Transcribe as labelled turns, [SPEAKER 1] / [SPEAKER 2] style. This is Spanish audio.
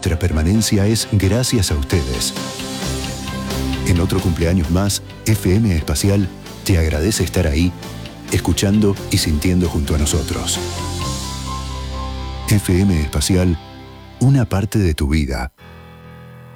[SPEAKER 1] nuestra permanencia es gracias a ustedes. En otro cumpleaños más, FM Espacial te agradece estar ahí, escuchando y sintiendo junto a nosotros. FM Espacial, una parte de tu vida.